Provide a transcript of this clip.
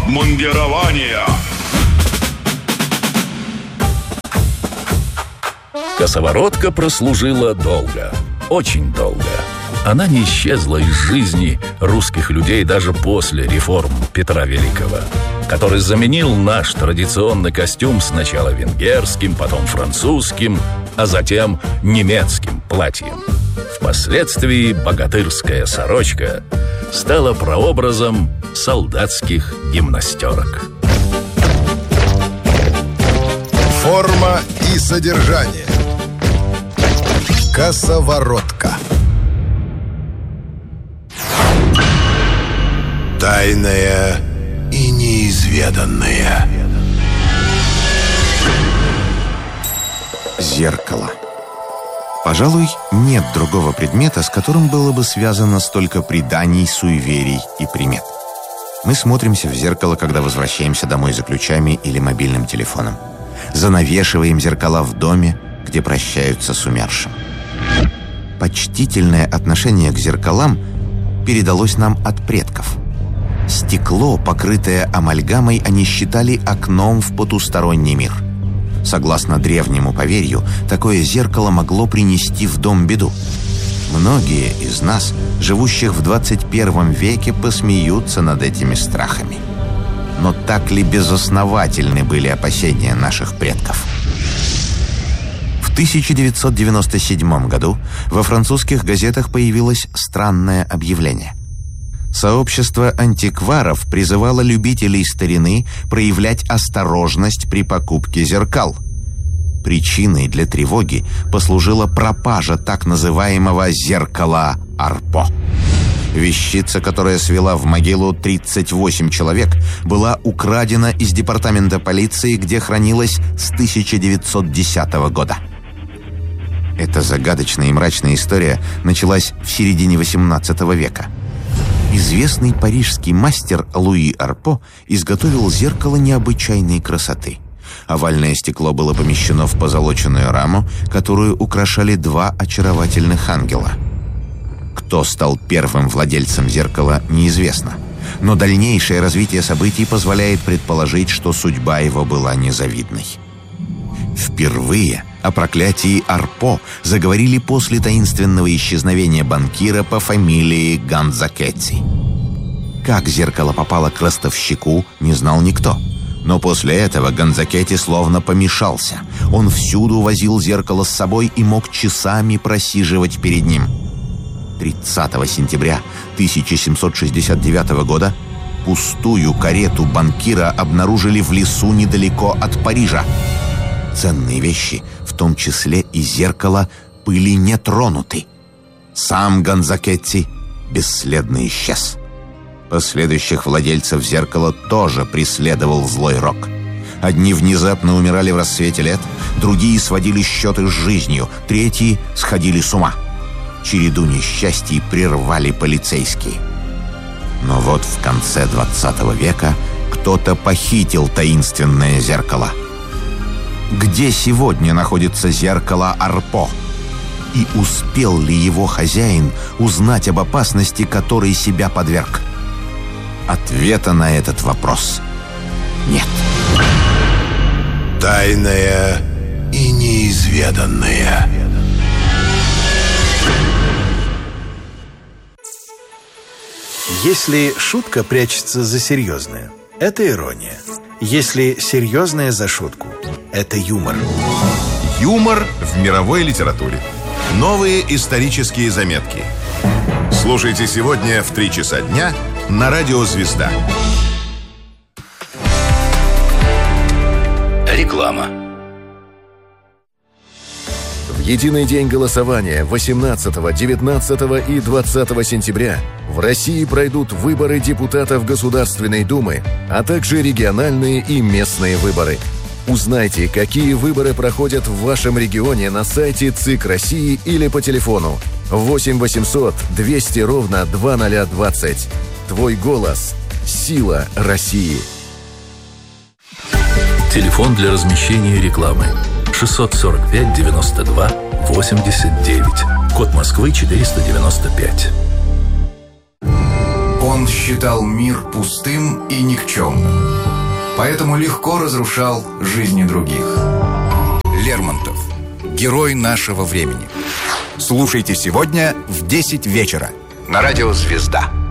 обмундирования. Косоворотка прослужила долго, очень долго. Она не исчезла из жизни русских людей даже после реформ Петра Великого, который заменил наш традиционный костюм сначала венгерским, потом французским, а затем немецким платьем. Впоследствии богатырская сорочка стала прообразом солдатских гимнастерок. Форма и содержание. Косоворотка. Тайное и неизведанное. Зеркало. Пожалуй, нет другого предмета, с которым было бы связано столько преданий, суеверий и примет. Мы смотримся в зеркало, когда возвращаемся домой за ключами или мобильным телефоном. Занавешиваем зеркала в доме, где прощаются с умершим. Почтительное отношение к зеркалам передалось нам от предков. Стекло, покрытое амальгамой, они считали окном в потусторонний мир. Согласно древнему поверью, такое зеркало могло принести в дом беду. Многие из нас, живущих в 21 веке, посмеются над этими страхами. Но так ли безосновательны были опасения наших предков? В 1997 году во французских газетах появилось странное объявление. Сообщество антикваров призывало любителей старины проявлять осторожность при покупке зеркал. Причиной для тревоги послужила пропажа так называемого «зеркала Арпо». Вещица, которая свела в могилу 38 человек, была украдена из департамента полиции, где хранилась с 1910 года. Эта загадочная и мрачная история началась в середине XVIII века. Известный парижский мастер Луи Арпо изготовил зеркало необычайной красоты. Овальное стекло было помещено в позолоченную раму, которую украшали два очаровательных ангела. Кто стал первым владельцем зеркала, неизвестно. Но дальнейшее развитие событий позволяет предположить, что судьба его была незавидной. Впервые о проклятии Арпо заговорили после таинственного исчезновения банкира по фамилии Ганзакетти. Как зеркало попало к ростовщику, не знал никто. Но после этого Ганзакетти словно помешался. Он всюду возил зеркало с собой и мог часами просиживать перед ним. 30 сентября 1769 года пустую карету банкира обнаружили в лесу недалеко от Парижа. Ценные вещи, в том числе и зеркало, были не тронуты. Сам Ганзакетти бесследно исчез. Последующих владельцев зеркала тоже преследовал злой рок. Одни внезапно умирали в расцвете лет, другие сводили счеты с жизнью, третьи сходили с ума. Череду несчастий прервали полицейские. Но вот в конце 20 века кто-то похитил таинственное зеркало. Где сегодня находится зеркало Арпо? И успел ли его хозяин узнать об опасности, которой себя подверг? Ответа на этот вопрос нет. Тайное и неизведанное. Если шутка прячется за серьезное, это ирония. Если серьезное за шутку, это юмор. Юмор в мировой литературе. Новые исторические заметки. Слушайте сегодня в 3 часа дня на Радио Звезда. Реклама. В единый день голосования 18, 19 и 20 сентября в России пройдут выборы депутатов Государственной Думы, а также региональные и местные выборы. Узнайте, какие выборы проходят в вашем регионе на сайте ЦИК России или по телефону 8 800 200 ровно 2020. Твой голос – сила России. Телефон для размещения рекламы 645 92 89. Код Москвы 495. Он Он считал мир пустым и никчемным, поэтому легко разрушал жизни других. Лермонтов. Герой нашего времени. Слушайте сегодня в 10 вечера на радио «Звезда».